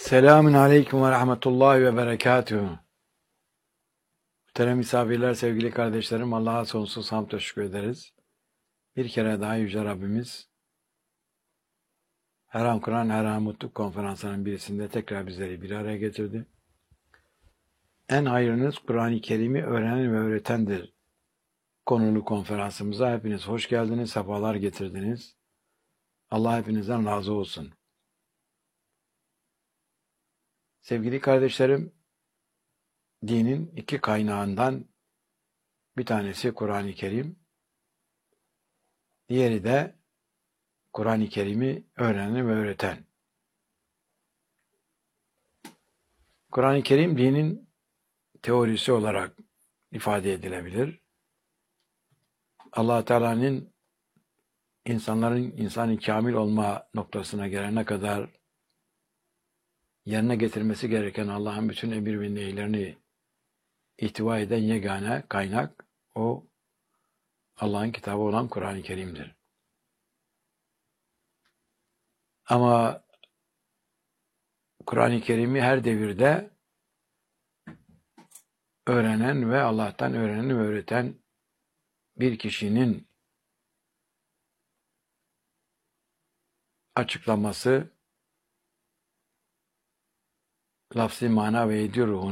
Selamun Aleyküm ve Rahmetullahi ve Berekatuhu. Muhterem misafirler, sevgili kardeşlerim, Allah'a sonsuz hamd teşekkür ederiz. Bir kere daha Yüce Rabbimiz Her An Kur'an, Her An Mutluluk konferansının birisinde tekrar bizleri bir araya getirdi. En hayırınız Kur'an-ı Kerim'i öğrenen ve öğretendir konulu konferansımıza hepiniz hoş geldiniz, sefalar getirdiniz. Allah hepinizden razı olsun. Sevgili kardeşlerim, dinin iki kaynağından bir tanesi Kur'an-ı Kerim, diğeri de Kur'an-ı Kerim'i öğrenen ve öğreten. Kur'an-ı Kerim dinin teorisi olarak ifade edilebilir. Allah Teala'nın insanların insanı kamil olma noktasına gelene kadar yerine getirmesi gereken Allah'ın bütün emir ve nehirlerini ihtiva eden yegane kaynak o Allah'ın kitabı olan Kur'an-ı Kerim'dir. Ama Kur'an-ı Kerim'i her devirde öğrenen ve Allah'tan öğrenen ve öğreten bir kişinin açıklaması lafzi mana ve yedi ruhun